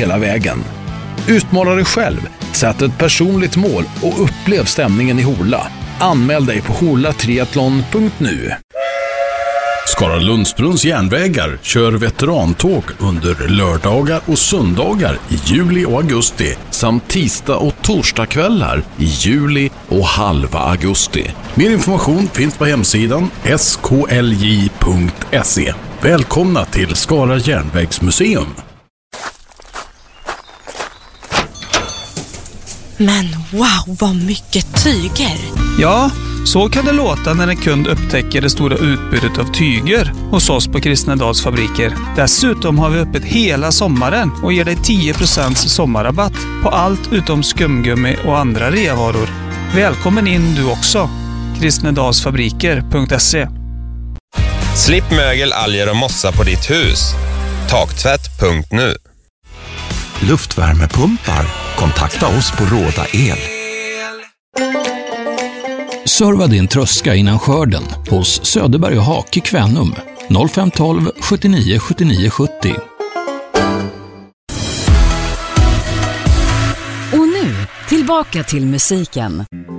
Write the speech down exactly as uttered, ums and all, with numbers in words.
hela vägen. Utmana dig själv, sätt ett personligt mål och upplev stämningen i Horla. Anmäl dig på horla triathlon punkt nu. Skara Lundsbrunns järnvägar kör veterantåg under lördagar och söndagar i juli och augusti samt tisdag och torsdagskvällar i juli och halva augusti. Mer information finns på hemsidan s k l j punkt se. Välkomna till Skara järnvägsmuseum. Men wow, vad mycket tyger! Ja, så kan det låta när en kund upptäcker det stora utbudet av tyger hos oss på Kristnedals fabriker. Dessutom har vi öppet hela sommaren och ger dig tio procent sommarrabatt på allt utom skumgummi och andra reavaror. Välkommen in du också. kristnedalsfabriker punkt se. Slipp mögel, alger och mossa på ditt hus. Taktvätt punkt nu. Luftvärmepumpar. Kontakta oss på Råda El. Serva din tröska innan skörden hos Söderberg och Hake Kvänum noll fem ett två sjuttionio sjuttionio sjuttio. Och nu tillbaka till musiken.